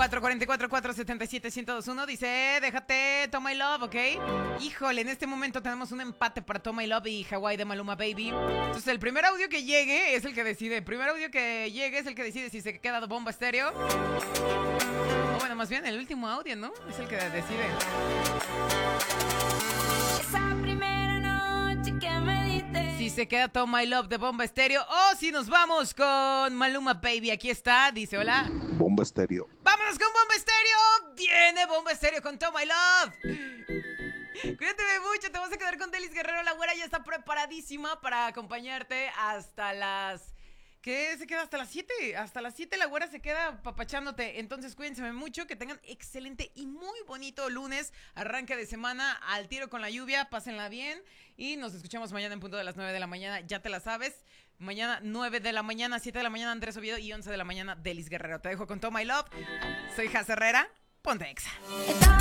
444-477-1021 dice, déjate, Toma My Love, ¿ok? Híjole, en este momento tenemos un empate para Toma My Love y Hawaii de Maluma Baby. Entonces el primer audio que llegue es el que decide. El primer audio que llegue es el que decide si se queda de Bomba Estéreo. O bueno, más bien el último audio, ¿no? Es el que decide. Esa primera noche que me diste. Si se queda Toma My Love de Bomba Estéreo o si nos vamos con Maluma Baby. Aquí está, dice, hola. Bomba Estéreo. ¡Vámonos con Bomba Estéreo! ¡Viene Bomba Estéreo con Toma My Love! Cuídate mucho, te vas a quedar con Delis Guerrero. La güera ya está preparadísima para acompañarte hasta las... ¿Qué? ¿Se queda hasta las 7? Hasta las 7 la güera se queda papachándote. Entonces cuídense mucho, que tengan excelente y muy bonito lunes. Arranque de semana al tiro con la lluvia, pásenla bien. Y nos escuchamos mañana en punto de las 9 de la mañana, ya te la sabes. Mañana 9 de la mañana, 7 de la mañana Andrés Oviedo y 11 de la mañana Delis Guerrero. Te dejo con Toma My Love. Soy Jaz Herrera, ponte Exa.